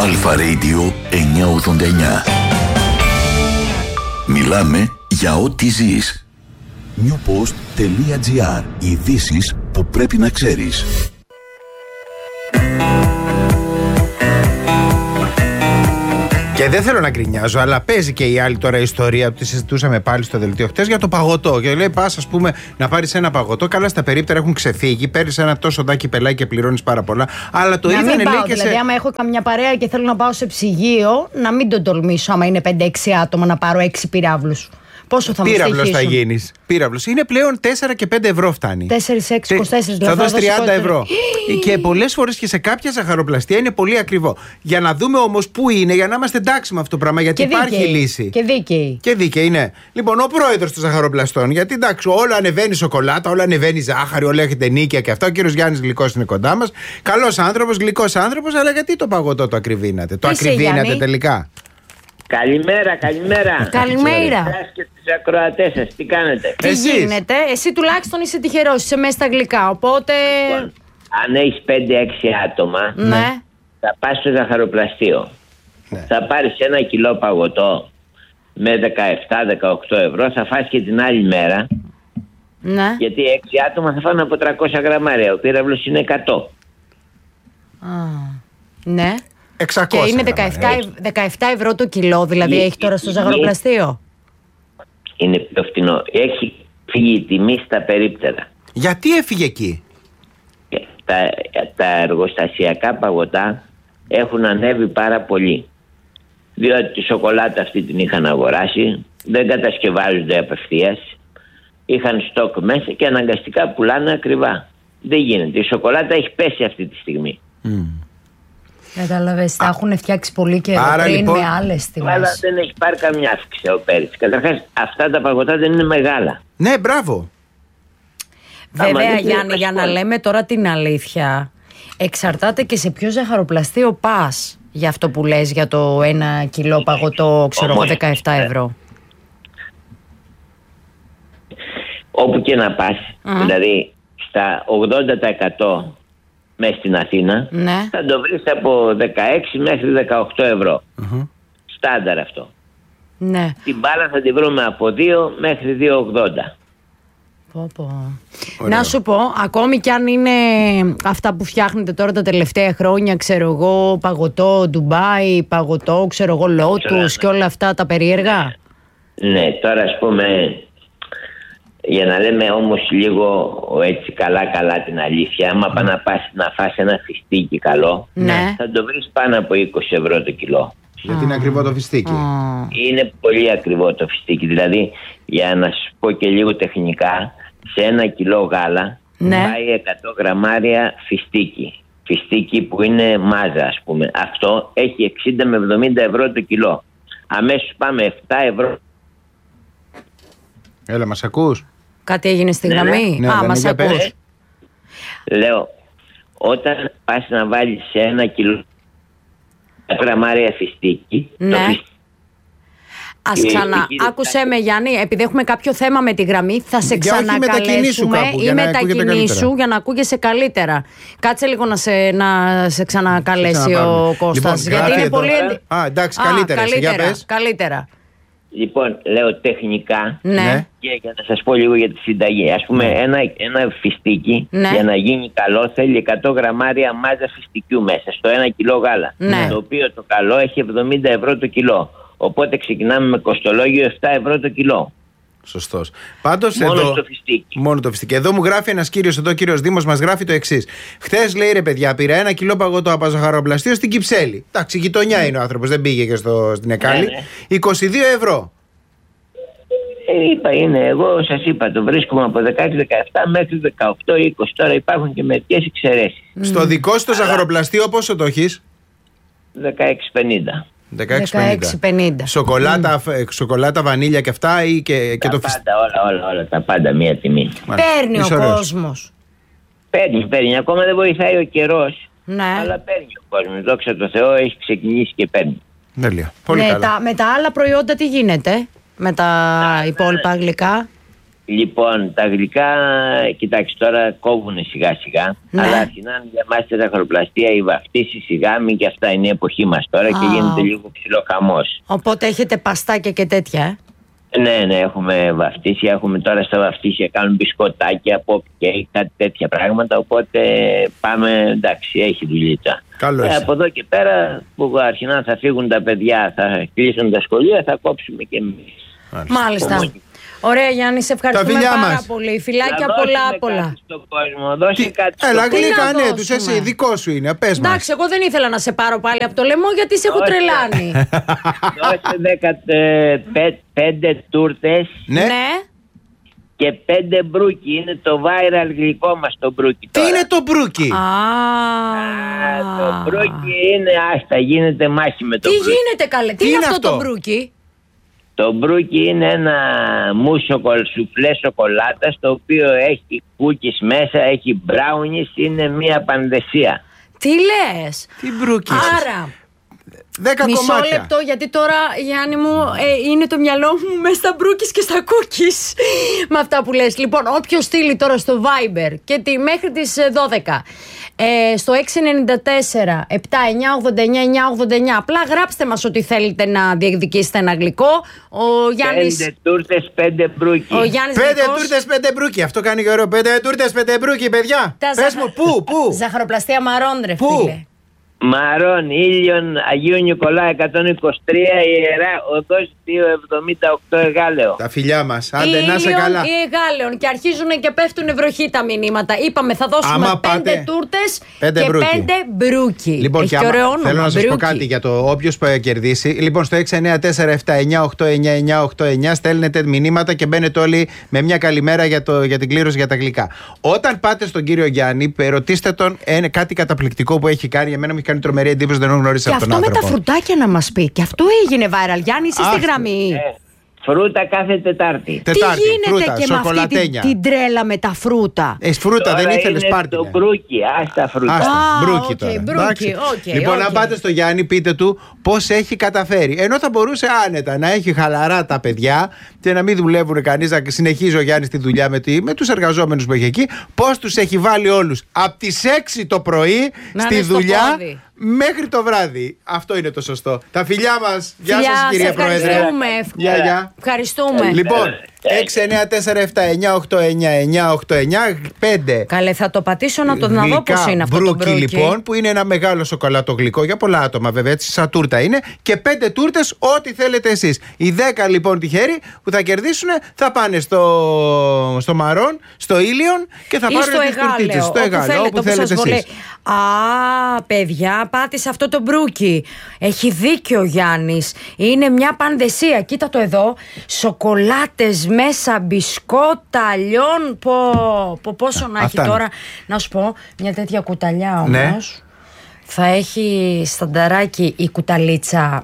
Αλφα Radio 989. Μιλάμε για ό,τι ζεις. newpost.gr. Ειδήσεις που πρέπει να ξέρεις. Και δεν θέλω να γκρινιάζω, αλλά παίζει και η άλλη τώρα ιστορία που τη συζητούσαμε πάλι στο δελτίο χτες για το παγωτό. Και λέει: πας, ας πούμε, να πάρεις ένα παγωτό. Καλά, στα περίπτερα έχουν ξεφύγει. Παίρνεις ένα τόσο δάκι πελάκι και πληρώνεις πάρα πολλά. Αλλά το είδανε λέει και δηλαδή, άμα έχω καμιά παρέα και θέλω να πάω σε ψυγείο, να μην τον τολμήσω. Άμα είναι 5-6 άτομα, να πάρω 6 πυράβλους. Πόσο θα μου στοιχήσουν? Πύραυλος θα γίνεις. Πύραυλος. Είναι πλέον 4 και 5 ευρώ φτάνει. 4-6, 24 δηλαδή. Θα δώσει 30 ευρώ. Και πολλές φορές και σε κάποια ζαχαροπλαστεία είναι πολύ ακριβό. Για να δούμε όμως πού είναι, για να είμαστε εντάξει με αυτό το πράγμα. Γιατί υπάρχει λύση. Και δίκαιη. Και δίκαιη, ναι. Λοιπόν, ο πρόεδρος των ζαχαροπλαστών, γιατί εντάξει, όλα ανεβαίνει σοκολάτα, όλα ανεβαίνει ζάχαρη, όλα έχετε νίκια και αυτό. Ο κύριος Γιάννης Γλυκός είναι κοντά μας. Καλός άνθρωπος, γλυκός άνθρωπος, αλλά γιατί το παγωτό το ακριβήνατε? Το ακριβήνατε τελικά? Καλημέρα. Καλημέρα. Και τους ακροατές σας, τι κάνετε? Τι γίνεται? Εσύ τουλάχιστον είσαι τυχερός, είσαι μέσα στα γλυκά, οπότε... Λοιπόν, αν έχεις 5-6 άτομα, ναι, θα πας στο ζαχαροπλαστείο. Ναι. Θα πάρεις 1 κιλό παγωτό με 17-18 ευρώ, θα φας και την άλλη μέρα. ναι. Γιατί 6 άτομα θα φάνε από 300 γραμμάρια, ο πύραυλος είναι 100. Ναι. 600 και είναι 17 ευρώ το κιλό, δηλαδή έχει τώρα στο ζαχαροπλαστείο. Είναι πιο φθηνό. Έχει φύγει η τιμή στα περίπτερα. Γιατί έφυγε εκεί? Τα εργοστασιακά παγωτά έχουν ανέβει πάρα πολύ. Διότι τη σοκολάτα αυτή την είχαν αγοράσει, δεν κατασκευάζονται απευθείας, είχαν στόκ μέσα και αναγκαστικά πουλάνε ακριβά. Δεν γίνεται. Η σοκολάτα έχει πέσει αυτή τη στιγμή. Κατάλαβες, τα έχουν φτιάξει πολύ καιρό πριν λοιπόν, με άλλες τιμές. Αλλά δεν έχει πάρει καμιά αύξηση ο πέρυσι. Καταρχάς, αυτά τα παγωτά δεν είναι μεγάλα. Ναι, μπράβο. Βέβαια, Γιάννη, για να λέμε τώρα την αλήθεια, εξαρτάται και σε ποιο ζαχαροπλαστείο πας για αυτό που λες για το 1 κιλό παγωτό, ξέρω εγώ, 17 ευρώ. Όπου και να πας, δηλαδή στα 80% μέσα στην Αθήνα, ναι, θα το βρεις από 16 μέχρι 18 ευρώ. Στάνταρ αυτό. Ναι. Την μπάλα θα τη βρούμε από 2 μέχρι 2,80. Να σου πω, ακόμη κι αν είναι αυτά που φτιάχνετε τώρα τα τελευταία χρόνια, ξέρω εγώ, παγωτό Ντουμπάι, παγωτό, ξέρω εγώ, Λότους και όλα αυτά τα περίεργα. Ναι, τώρα ας πούμε, για να λέμε όμως λίγο έτσι καλά την αλήθεια, άμα πας να φας ένα φιστίκι καλό, ναι, θα το βρεις πάνω από 20 ευρώ το κιλό. Γιατί είναι ακριβό το φιστίκι. Είναι πολύ ακριβό το φιστίκι. Δηλαδή, για να σου πω και λίγο τεχνικά, σε 1 κιλό γάλα, ναι, πάει 100 γραμμάρια φιστίκι. Φιστίκι που είναι μάζα, ας πούμε. Αυτό έχει 60 με 70 ευρώ το κιλό. Αμέσως πάμε 7 ευρώ. Έλα, μας ακούς? Κάτι έγινε στη γραμμή? Ναι, μας ακούς? Λέω, όταν πας να βάλεις σε 1 κιλό γραμμάρια φιστίκι, ναι, ας ξανά. Άκουσέ με, Γιάννη, επειδή έχουμε κάποιο θέμα με τη γραμμή, θα σε ξανακαλέσουμε ή μετακινήσου για να ακούγεσαι καλύτερα. Κάτσε λίγο να σε ξανακαλέσει ο Κώστας. Λοιπόν, γιατί είναι εδώ πολύ. Εντάξει, καλύτερα. Λοιπόν, λέω τεχνικά, ναι, και για να σας πω λίγο για τη συνταγή. Ας πούμε, ένα φιστίκι, ναι, για να γίνει καλό θέλει 100 γραμμάρια μάζα φιστικιού μέσα στο 1 κιλό γάλα. Ναι. Το οποίο το καλό έχει 70 ευρώ το κιλό. Οπότε ξεκινάμε με κοστολόγιο 7 ευρώ το κιλό. Σωστός. Πάντως μόνο εδώ, το φιστίκι. Μόνο το φιστίκι. Εδώ μου γράφει ένας κύριος, εδώ ο κύριος Δήμος μας γράφει το εξής. Χθες λέει, ρε παιδιά, πήρα 1 κιλό παγωτό από ζαχαροπλαστείο στην Κυψέλη. Εντάξει, γειτονιά είναι ο άνθρωπος, δεν πήγε και στην Εκάλη. Ναι. 22 ευρώ. Εγώ σας είπα, το βρίσκουμε από 16-17 μέχρι 18-20. Τώρα υπάρχουν και μερικές εξαιρέσεις. Στο δικό σου το ζαχαροπλαστείο πόσο το έχεις? 16,50. 16,50. Σοκολάτα, βανίλια και αυτά ή και το φιστίκι. Όλα τα πάντα μία τιμή. Παίρνει ο κόσμος. Παίρνει. Ακόμα δεν βοηθάει ο καιρός. Ναι. Αλλά παίρνει ο κόσμος. Δόξα τω Θεώ, έχει ξεκινήσει και παίρνει. Πολύ καλά. Με τα άλλα προϊόντα τι γίνεται? Με τα υπόλοιπα γλυκά? Λοιπόν, τα γλυκά, κοιτάξτε, τώρα κόβουνε σιγά σιγά, αλλά αρχινάνε για εμάς τη ζαχαροπλαστεία, οι βαφτίσεις, οι γάμοι και αυτά είναι η εποχή μας τώρα και γίνεται λίγο ψηλό χαμός. Οπότε έχετε παστάκια και τέτοια, Ναι, έχουμε βαφτίσια, έχουμε τώρα στα βαφτίσια, κάνουν μπισκοτάκια, pop cake, κάτι τέτοια πράγματα, οπότε πάμε, εντάξει, έχει δουλειά. Από εδώ και πέρα που αρχινά θα φύγουν τα παιδιά, θα κλείσουν τα σχολεία, θα κόψουμε και εμείς. Μάλιστα. Ωραία, Γιάννη, σε ευχαριστούμε πάρα πολύ. Φιλάκια πολλά. Στον κόσμο, δώσε κάτι. Έλα, γλυκά, ναι, τους εσύ, δικό σου είναι. Πες μας. Εντάξει, εγώ δεν ήθελα να σε πάρω πάλι από το λαιμό γιατί σε έχω τρελάνει. Δώσε 5 τούρτες. Ναι. Και 5 μπρούκι. Είναι το viral γλυκό μας το μπρούκι. Τι είναι το μπρούκι? Το μπρούκι είναι, άστα, γίνεται μάχη με το μπρούκι. Τι γίνεται καλέ, τι είναι αυτό το μπρούκι? Το μπρούκι είναι ένα μουσο σουφλέ σοκολάτας, το οποίο έχει κούκκις μέσα, έχει μπράουνις, είναι μια πανδεσία. Τι λες? Τι μπρούκι? Άρα 10 μισό κομμάτια. λεπτό, γιατί τώρα, Γιάννη μου, είναι το μυαλό μου μέσα στα μπρούκις και στα κούκκις με αυτά που λες. Λοιπόν, όποιος στείλει τώρα στο Viber και μέχρι τις 12 στο 694 7989 απλά γράψτε μας ότι θέλετε να διεκδικήσετε ένα γλυκό. Ο Γιάννης... 5 τούρτες, 5 μπρούκι. 5 τούρτες, 5 μπρούκι. Αυτό κάνει και ωραίο. 5 τούρτες, 5 μπρούκι, παιδιά. Πες μου, πού? Ζαχαροπλαστεία Μαρών, ρε φίλε. Μαρών, Ήλιον, Αγίου Νικολά 123, Ιερά Οδός 278, Εγάλεο. Τα φιλιά μας, άντε να σε καλά. Ή Εγάλεων, και αρχίζουν και πέφτουν βροχή τα μηνύματα. Είπαμε θα δώσουμε 5 τούρτες και 5 μπρούκι. Λοιπόν, και θέλω να σας πω κάτι για το όποιος κερδίσει. Λοιπόν, στο 694-798-9989 στέλνετε μηνύματα και μπαίνετε όλοι με μια καλημέρα για την κλήρωση για τα γλυκά. Όταν πάτε στον κύριο Γιάννη, ρωτήστε τον κάτι καταπληκτικό που έχει κάνει. Εμένα μου κάνει τρομερή εντύπωση, δεν γνωρίζει αυτόν τον άνθρωπο. Και αυτό με τα φρουτάκια να μας πει. Και αυτό έγινε viral. Γιάννη, είσαι στη γραμμή. Φρούτα κάθε Τετάρτη. Τι γίνεται και με αυτή την τρέλα με τα φρούτα? Φρούτα δεν ήθελες πάρτι. Το μπρούκι, άστα φρούτα. Μπρούκι τώρα. Λοιπόν, να πάτε στο Γιάννη, πείτε του πώς έχει καταφέρει. Ενώ θα μπορούσε άνετα να έχει χαλαρά τα παιδιά και να μην δουλεύουν κανείς, να συνεχίζει ο Γιάννης τη δουλειά με τους εργαζόμενους που έχει εκεί. Πώς τους έχει βάλει όλους από τις 6 το πρωί στη δουλειά μέχρι το βράδυ. Αυτό είναι το σωστό. Τα φιλιά μας. Γεια σας, κύριε Πρόεδρε. Ευχαριστούμε. Λοιπόν, 694-798-9989 5. Καλέ, θα το πατήσω να δω πώς είναι αυτό το μπρούκι. Λοιπόν, που είναι ένα μεγάλο σοκολάτο γλυκό για πολλά άτομα, βέβαια, έτσι, σαν τούρτα είναι. Και 5 τούρτες, ό,τι θέλετε εσείς. Οι 10 λοιπόν τυχεροί που θα κερδίσουν θα πάνε στο Μαρών, στο Ήλιον και θα πάρουν τις τουρτίτσες. Στο Εγάλεο, όπου θέλετε εσείς. Παιδιά, πάτησε αυτό το μπρούκι. Έχει δίκιο ο Γιάννης. Είναι μια πανδεσία. Κοίτα το εδώ. Σοκολάτες μέσα, μπισκότα, λιόν. Πόσο να έχει τώρα. Να σου πω, μια τέτοια κουταλιά όμως. Ναι. Θα έχει στανταράκι η κουταλίτσα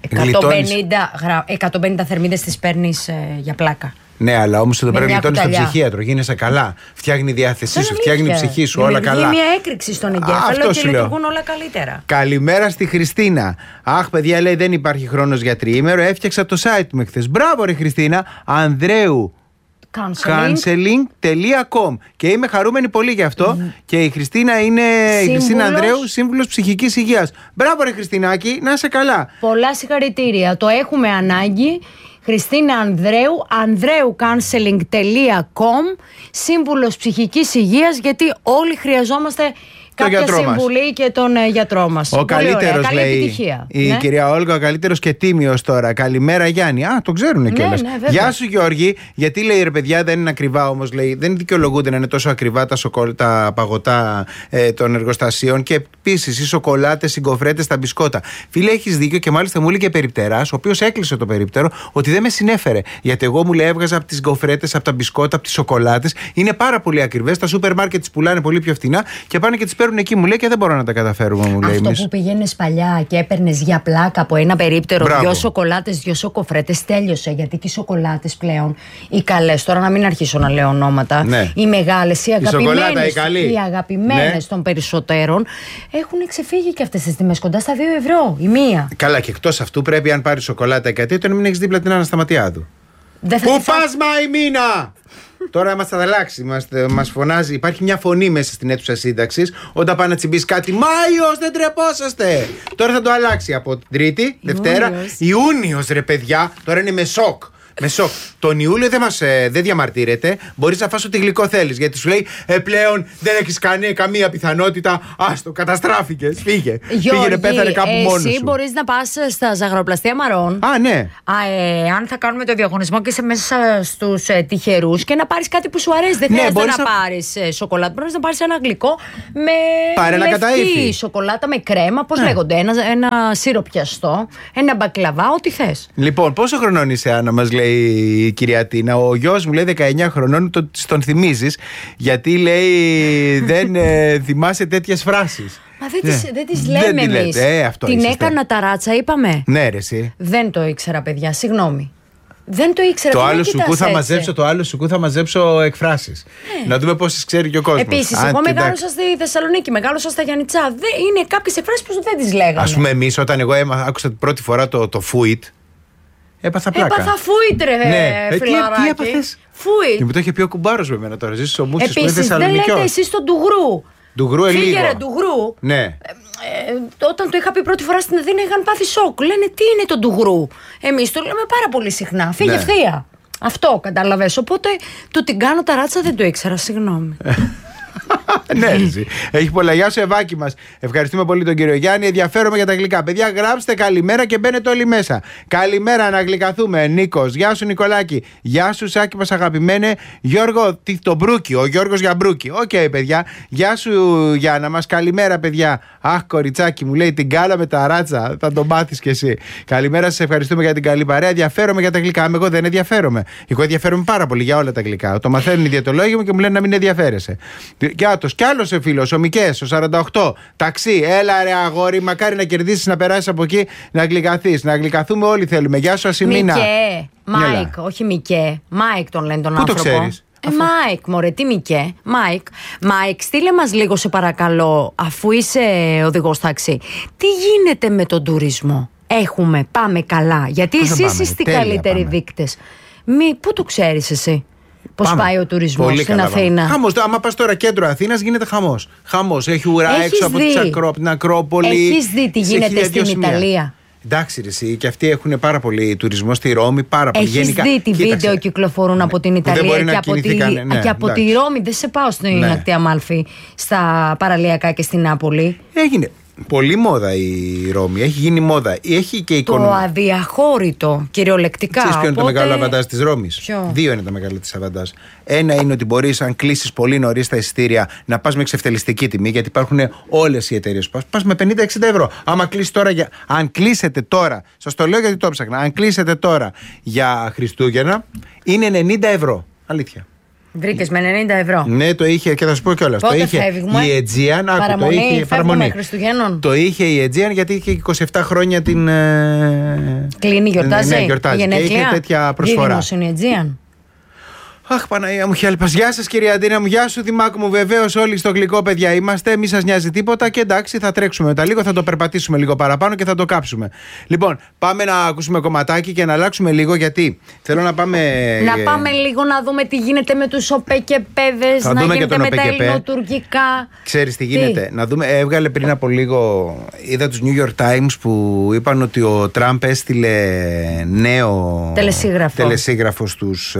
150 θερμίδες τις παίρνεις για πλάκα. Ναι, αλλά όμως εδώ πέρα γλιτώνεις τον ψυχίατρο, γίνεσαι καλά. Φτιάχνει η διάθεσή σου, φτιάχνει η ψυχή σου, όλα καλά. Δημιουργεί μια έκρηξη στον εγκέφαλο και λειτουργούν όλα καλύτερα. Καλημέρα στη Χριστίνα. Αχ, παιδιά, λέει δεν υπάρχει χρόνος για τριήμερο. Έφτιαξα το site μου εχθές. Μπράβο, ρε Χριστίνα. Ανδρέου counseling.com. Και είμαι χαρούμενη πολύ γι' αυτό. Και η Χριστίνα είναι η Χριστίνα Ανδρέου, σύμβουλος ψυχικής υγείας. Μπράβο, ρε Χριστινάκη, να είσαι καλά. Πολλά συγχαρητήρια. Το έχουμε ανάγκη. Χριστίνα Ανδρέου, andreucounseling.com, σύμβουλος ψυχικής υγείας, γιατί όλοι χρειαζόμαστε κάποια συμβουλή και τον γιατρό μας. Ο καλύτερος, λέει επιτυχία. Η κυρία Όλγα, ο καλύτερος και τίμιος τώρα. Καλημέρα, Γιάννη. Το ξέρουν κιόλας. Γεια σου, Γιώργη. Γιατί, λέει, ρε παιδιά, δεν είναι ακριβά όμως, λέει, δεν δικαιολογούνται να είναι τόσο ακριβά τα παγωτά των εργοστασίων και επίσης οι σοκολάτες, οι γκοφρέτες, τα μπισκότα. Φίλε, έχεις δίκιο και μάλιστα μου έλεγε περιπτεράς, ο οποίος έκλεισε το περίπτερο, ότι δεν με συνέφερε. Γιατί εγώ μου λέει έβγαζα από τις γκοφρέτες, από τα μπισκότα, από τις σοκολάτες. Είναι πάρα πολύ ακριβές. Τα σούπερ μάρκετ τις πουλάνε πολύ πιο φθηνά και πάνε και τις παίρνουν εκεί, μου λέει, και δεν μπορώ να τα καταφέρουμε, μου λέει. Αυτό που πηγαίνεις παλιά και έπαιρνες για πλάκα από ένα περίπτερο, δυο σοκολάτες, δυο σοκοφρέτες, τέλειωσε. Γιατί και οι σοκολάτες πλέον, οι καλές, τώρα να μην αρχίσω να λέω ονόματα, οι μεγάλες, οι αγαπημένες των περισσότερων, έχουν ξεφύγει και αυτές τις τιμές, κοντά στα 2 ευρώ η μία. Καλά, και εκτός αυτού πρέπει, αν πάρει σοκολάτα 100, να μην έχεις δίπλα την Άννα Σταματιάδου. Πού πας, Μαϊμίνα! Τώρα μας θα αλλάξει. Μας φωνάζει. Υπάρχει μια φωνή μέσα στην αίθουσα σύνταξης. Όταν πάει να τσιμπήσει κάτι, Μάιος, δεν τρεπόσαστε. Τώρα θα το αλλάξει από την Τρίτη, Δευτέρα. Ιούνιος, ρε παιδιά. Τώρα είναι με σοκ. Τον Ιούλιο δεν διαμαρτύρεται. Μπορείς να φας ό,τι γλυκό θέλεις. Γιατί σου λέει πλέον δεν έχεις καμία πιθανότητα. Άστο, καταστράφηκες. Φύγε. Πήγαινε, πέθανε κάπου μόνος σου. Εσύ μπορείς να πας στα ζαχαροπλαστεία Μαρών. Α, ναι. Αν θα κάνουμε το διαγωνισμό και είσαι μέσα στους τυχερούς και να πάρεις κάτι που σου αρέσει. Δεν χρειάζεται να πάρεις σοκολάτα. Μπορείς να πάρεις ένα γλυκό με λευκή σοκολάτα με κρέμα. Πώς λέγονται. Ένα σιροπιαστό, ένα μπακλαβά, ό,τι θες. Λοιπόν, πόσο χρονών είσαι, Άννα, μας λέει η κυρία Τίνα? Ο γιος μου λέει 19 χρονών, τον θυμίζεις, γιατί λέει δεν θυμάσαι τέτοιες φράσεις. Μα δεν τις λέμε εμείς. Την έκανα ταράτσα, είπαμε. Ναι, ρε, εσύ. Δεν το ήξερα, παιδιά, συγγνώμη. Δεν το ήξερα. Το άλλο σουκού θα μαζέψω εκφράσεις. Να δούμε πόσες ξέρει και ο κόσμος. Επίσης, εγώ μεγάλωσα στη Θεσσαλονίκη, μεγάλωσα στα Γιαννιτσά. Είναι κάποιες εκφράσεις που δεν τις λέγαμε. Ας πούμε, εμείς όταν εγώ άκουσα την πρώτη φορά το φούιτ, έπαθα πλάκα. Έπαθα φούιτ, ρε, φιλαράκι. Τι έπαθες? Φούιτ. Και μου το είχε πει ο κουμπάρος με εμένα τώρα. Ζήσεις ο Μούτσης που είναι Επίσης, δεν λέτε εσείς τον Ντουγρού. Ντουγρού ελίγο. Φύγε, ρε, Ντουγρού. Ναι. Όταν το είχα πει πρώτη φορά στην Αθήνα είχαν πάθει σοκ. Λένε τι είναι το Ντουγρού. Εμείς το λέμε πάρα πολύ συχνά. Φύγε ευθεία. Αυτό κατάλαβες. Οπότε το την κάνω ταράτσα δεν το ήξερα. Συγγνώμη. Ναι, έχει πολλά. Γεια σου, Ευάκη μας. Ευχαριστούμε πολύ τον κύριο Γιάννη. Ενδιαφέρομαι για τα γλυκά. Παιδιά, γράψτε καλημέρα και μπαίνετε όλοι μέσα. Καλημέρα, να γλυκαθούμε. Νίκος, γεια σου, Νικολάκη. Γεια σου, Σάκη μας αγαπημένε. Γιώργο, το Μπρούκι. Ο Γιώργος για Μπρούκι. Οκ, παιδιά. Γεια σου, Γιάννα μας. Καλημέρα, παιδιά. Αχ, κοριτσάκι μου λέει την κάλα με τα ράτσα. Θα το μάθεις κι εσύ. Καλημέρα, σας ευχαριστούμε για την καλή παρέα. Ενδιαφέρομαι για τα γλυκά. Εγώ δεν ενδιαφέρομαι. Εγώ ενδιαφέρομαι πάρα πολύ για όλα τα γλυκά. Το μαθαίνουν οι διαιτολόγοι μου και μου λένε να μην ενδιαφέρεσαι. Κι άλλος φίλος, ο Μικές, ο 48. Ταξί, έλα ρε αγόρι, μακάρι να κερδίσεις, να περάσεις από εκεί, να γλυκαθείς. Να γλυκαθούμε όλοι θέλουμε. Γεια σου, Ασημίνα. Μικέ, Μάικ, όχι Μικέ. Μάικ τον λένε τον άνθρωπο. Πού το ξέρεις? Μάικ, μωρέ, τι Μικέ. Μάικ, στείλε μας λίγο σε παρακαλώ, αφού είσαι οδηγός ταξί. Τι γίνεται με τον τουρισμό? Πάμε καλά. Γιατί εσείς είστε οι καλύτεροι δείκτες. Πού το ξέρεις εσύ? Πώς πάει ο τουρισμός στην Αθήνα? Χαμός. Άμα πας τώρα κέντρο Αθήνας γίνεται χαμός. Χαμός. Έχει ουρά έξω από την Ακρόπολη. Έχεις δει τι γίνεται στην Ιταλία? Εντάξει, εσύ, και αυτοί έχουν πάρα πολύ τουρισμό στη Ρώμη. Πάρα πολύ. Έχεις δει τι βίντεο κυκλοφορούν από την Ιταλία και από τη Ρώμη? Δεν σε πάω στην Ακτή Αμάλφη, στα παραλιακά και στην Νάπολη. Έγινε πολύ μόδα η Ρώμη. Έχει γίνει μόδα. Έχει και το αδιαχώρητο, κυριολεκτικά. Ξέρεις ποιο είναι το μεγάλο αβαντάζ της Ρώμης? Δύο είναι τα μεγάλα της αβαντάζ. Ένα είναι ότι μπορείς, αν κλείσεις πολύ νωρίς τα εισιτήρια, να πας με εξευτελιστική τιμή, γιατί υπάρχουν όλες οι εταιρείες που πας με 50-60 ευρώ. Άμα κλείσεις τώρα αν κλείσετε τώρα, σας το λέω γιατί το ψάχνα, αν κλείσετε τώρα για Χριστούγεννα, είναι 90 ευρώ. Αλήθεια. Βρήκες με 90 ευρώ? Ναι, το είχε, και θα σου πω κιόλας. Το είχε η Αιτζίαν. Παραμονή Χριστουγέννων. Το είχε η Αιτζίαν γιατί είχε 27 χρόνια την. Κλείνει, γιορτάζει. Ναι, γιορτάζει. Και είχε τέτοια προσφορά. Δίδυμος είναι η Αιτζίαν. Αχ, Παναγία μου, χέλπας. Γεια σας, κυρία Αντίνα μου. Γεια σου, Δημάκου μου. Βεβαίως, όλοι στο γλυκό, παιδιά είμαστε. Μη σας νοιάζει τίποτα. Και εντάξει, θα τρέξουμε μετά λίγο, θα το περπατήσουμε λίγο παραπάνω και θα το κάψουμε. Λοιπόν, πάμε να ακούσουμε κομματάκι και να αλλάξουμε λίγο, γιατί θέλω να πάμε. Να πάμε λίγο να δούμε τι γίνεται με τους ΟΠΕΚΕΠΕδες, να γίνεται με τα ελληνοτουρκικά. Ξέρεις τι γίνεται? Να δούμε. Έβγαλε πριν από λίγο, είδα τους New York Times που είπαν ότι ο Τραμπ έστειλε νέο τελεσίγραφο στους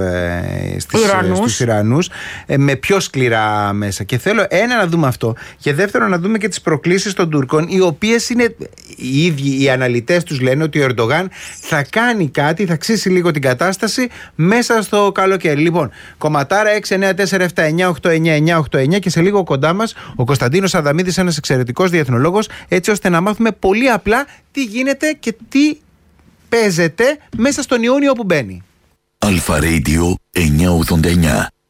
Ιρανούς με πιο σκληρά μέσα. Και θέλω να δούμε αυτό. Και δεύτερον, να δούμε και τις προκλήσεις των Τούρκων, οι οποίες είναι οι ίδιοι οι αναλυτές τους λένε ότι ο Ερντογάν θα κάνει κάτι, θα ξύσει λίγο την κατάσταση μέσα στο καλοκαίρι. Λοιπόν, κομματάρα 694-7-989-989 και σε λίγο κοντά μας ο Κωνσταντίνος Αδαμίδης, ένας εξαιρετικός διεθνολόγος, έτσι ώστε να μάθουμε πολύ απλά τι γίνεται και τι παίζεται μέσα στον Ιούνιο που μπαίνει. Αλφα Radio 989.